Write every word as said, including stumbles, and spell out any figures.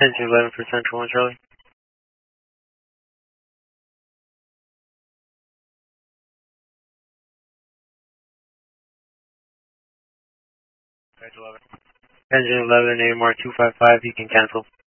Engine eleven for Central one, Charlie. Engine eleven, A M R two five five, you can cancel.